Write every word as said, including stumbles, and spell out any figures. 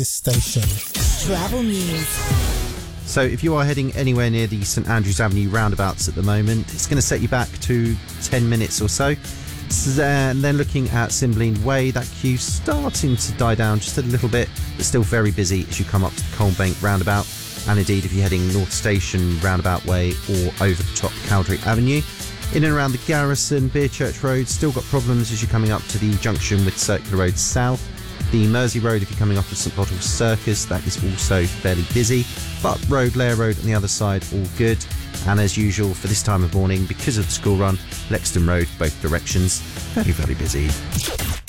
This station. Travel news. So if you are heading anywhere near the St Andrews Avenue roundabouts at the moment, it's going to set you back to ten minutes or so. And then looking at Cymbeline Way, that queue starting to die down just a little bit, but still very busy as you come up to the Colnbank roundabout. And indeed, if you're heading North Station roundabout way or over the top Cowdray Avenue. In and around the Garrison, Beerchurch Road, still got problems as you're coming up to the junction with Circular Road South. The Mersey Road, if you're coming off of St Botolph's Circus, that is also fairly busy. Butt Road, Lair Road on the other side, all good. And as usual for this time of morning, because of the school run, Lexton Road, both directions, very, very busy.